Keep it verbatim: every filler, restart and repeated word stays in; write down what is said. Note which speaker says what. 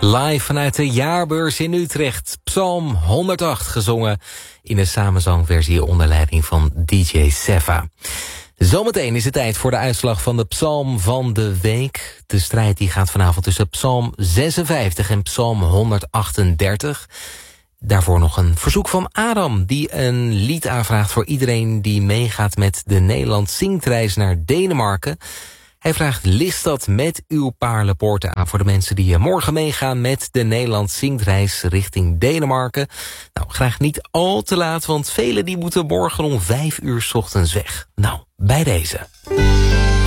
Speaker 1: Live vanuit de jaarbeurs in Utrecht. Psalm honderdacht gezongen in een samenzangversie onder leiding van D J Seva. Zometeen is het tijd voor de uitslag van de psalm van de week. De strijd die gaat vanavond tussen psalm zesenvijftig en psalm honderdachtendertig. Daarvoor nog een verzoek van Adam, die een lied aanvraagt voor iedereen die meegaat met de Nederland Zingreis naar Denemarken. Hij vraagt Listad met uw paarlenpoorten aan voor de mensen die morgen meegaan met de Nederland Zingreis richting Denemarken. Nou, graag niet al te laat, want velen die moeten morgen om vijf uur 's ochtends weg. Nou, bij deze.